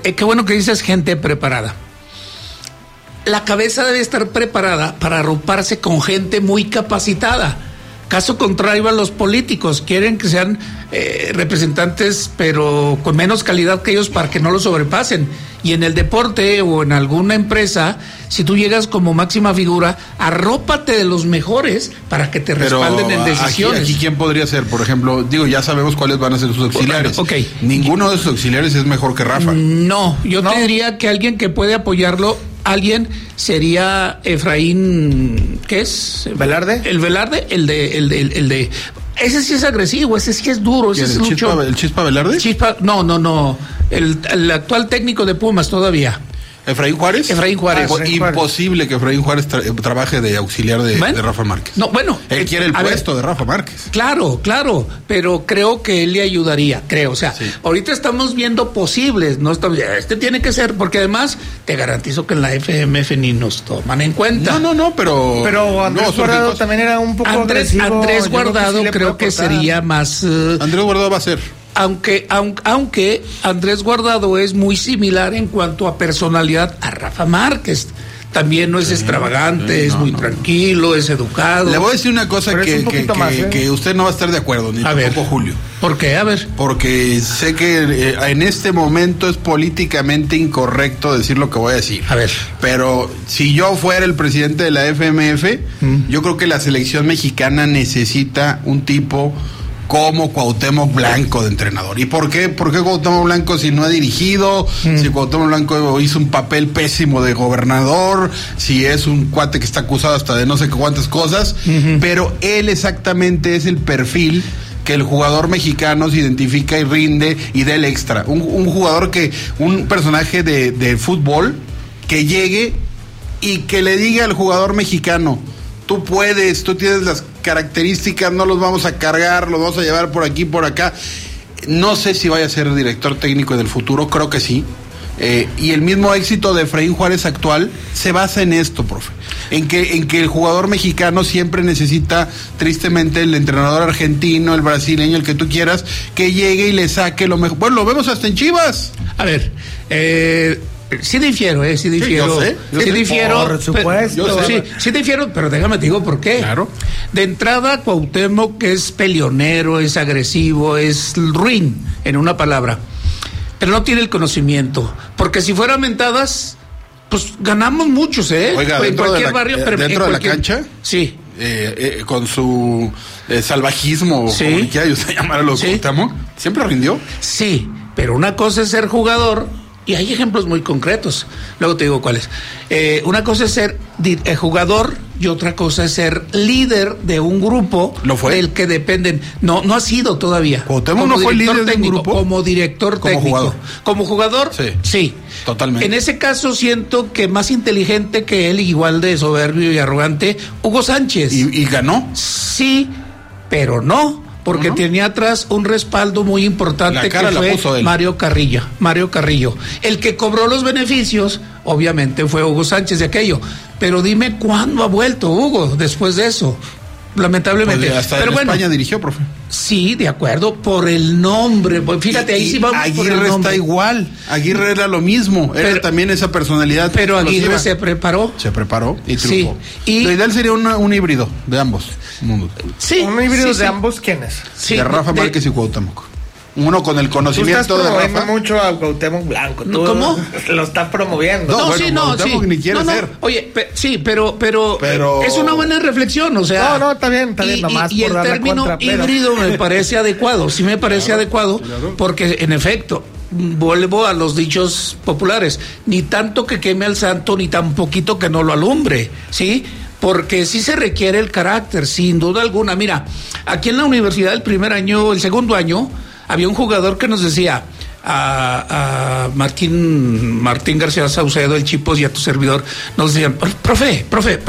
qué bueno que dices gente preparada. La cabeza debe estar preparada para arroparse con gente muy capacitada. Caso contrario a los políticos, quieren que sean representantes, pero con menos calidad que ellos para que no lo sobrepasen. Y en el deporte o en alguna empresa, si tú llegas como máxima figura, arrópate de los mejores para que te respalden en decisiones. Aquí ¿quién podría ser? Por ejemplo, ya sabemos cuáles van a ser sus auxiliares. Okay. Ninguno de sus auxiliares es mejor que Rafa. No, yo te diría que alguien que puede apoyarlo, sería Efraín, ¿qué es? ¿Velarde? El Velarde, el de ese sí es agresivo, ese sí es duro, ese es lucho. ¿El Chispa Velarde? No, el actual técnico de Pumas todavía. ¿Efraín Juárez? Imposible que Efraín Juárez trabaje de auxiliar de Rafa Márquez. No, bueno. Él quiere el puesto de Rafa Márquez. Claro, pero creo que él le ayudaría, creo. O sea, ahorita estamos viendo posibles, no estamos, tiene que ser, porque además te garantizo que en la FMF ni nos toman en cuenta. No, pero... Pero Andrés Guardado también era un poco agresivo. Creo que sería más... Andrés Guardado va a ser... Aunque Andrés Guardado es muy similar en cuanto a personalidad a Rafa Márquez. También no es extravagante, es muy tranquilo, es educado. Le voy a decir una cosa que usted no va a estar de acuerdo, ni tampoco Julio. ¿Por qué? A ver. Porque sé que en este momento es políticamente incorrecto decir lo que voy a decir. A ver. Pero si yo fuera el presidente de la FMF, yo creo que la selección mexicana necesita un tipo como Cuauhtémoc Blanco de entrenador. ¿Y por qué? ¿Por qué Cuauhtémoc Blanco si no ha dirigido? Si Cuauhtémoc Blanco hizo un papel pésimo de gobernador, si es un cuate que está acusado hasta de no sé cuántas cosas, pero él exactamente es el perfil que el jugador mexicano se identifica y rinde y da el extra. Un personaje de fútbol que llegue y que le diga al jugador mexicano: tú puedes, tú tienes las características, no los vamos a cargar, los vamos a llevar por aquí, por acá. No sé si vaya a ser director técnico del futuro, creo que sí. Y el mismo éxito de Efraín Juárez actual se basa en esto, profe. En que el jugador mexicano siempre necesita, tristemente, el entrenador argentino, el brasileño, el que tú quieras, que llegue y le saque lo mejor. Bueno, lo vemos hasta en Chivas. A ver, sí difiero. Sí, yo sé. Sí difiero. Por supuesto. Sí difiero, pero déjame te digo por qué. Claro. De entrada, Cuauhtémoc es peleonero, es agresivo, es ruin, en una palabra. Pero no tiene el conocimiento. Porque si fuera mentadas, pues ganamos muchos, Oiga, en cualquier barrio. Pero dentro de la cancha. Sí. Con su salvajismo, como quiera usted llamarlo, Cuauhtémoc, siempre rindió. Sí, pero una cosa es ser jugador. Y hay ejemplos muy concretos. Luego te digo cuáles. Una cosa es ser jugador y otra cosa es ser líder de un grupo. ¿Lo fue? Del que dependen. No ha sido todavía. ¿Cuauhtémoc no fue líder de un grupo? Como director técnico. Jugador. Como jugador, sí. Totalmente. En ese caso siento que más inteligente que él, igual de soberbio y arrogante, Hugo Sánchez. ¿Y ganó? Sí, pero no. Porque tenía atrás un respaldo muy importante que fue Mario Carrillo. El que cobró los beneficios, obviamente, fue Hugo Sánchez de aquello. Pero dime cuándo ha vuelto Hugo después de eso. Lamentablemente. Pues hasta pero en España dirigió, profe. Sí, de acuerdo, por el nombre. Fíjate, ahí sí vamos por el nombre. Aguirre está igual. Aguirre era lo mismo. Era también esa personalidad. Pero Aguirre se preparó. Se preparó y triunfó. Sí. Lo ideal sería un híbrido de ambos mundos. Sí. ¿Un híbrido de ambos quiénes? Sí, de Rafa Márquez y Cuauhtémoc. Uno con el conocimiento de Rafa. Mucho a Cuauhtémoc Blanco. ¿Cómo? Lo está promoviendo. Cuauhtémoc ni quiere ser. Oye, pero es una buena reflexión, o sea. No, está bien. Nomás y el término híbrido me parece adecuado. Sí me parece adecuado, porque en efecto, vuelvo a los dichos populares. Ni tanto que queme al santo, ni tan poquito que no lo alumbre, ¿sí? Porque sí se requiere el carácter, sin duda alguna. Mira, aquí en la universidad el segundo año, había un jugador que nos decía a Martín García Saucedo, el Chipos, y a tu servidor, nos decían: profe,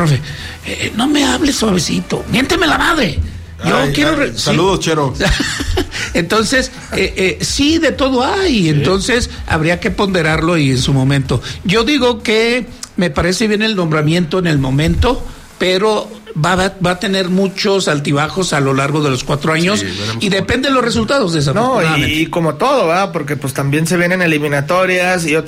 no me hables suavecito, miénteme la madre. Saludos, Chero. Entonces, sí, de todo hay. Entonces, habría que ponderarlo y en su momento. Yo digo que me parece bien el nombramiento en el momento, pero va a tener muchos altibajos a lo largo de los 4 años y depende de los resultados, desafortunadamente. Y como todo, ¿verdad? Porque pues también se vienen eliminatorias y